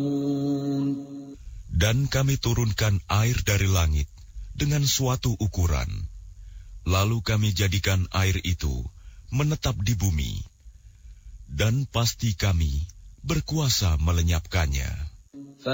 Dan kami turunkan air dari langit dengan suatu ukuran. Lalu kami jadikan air itu menetap di bumi. Dan pasti kami berkuasa melenyapkannya.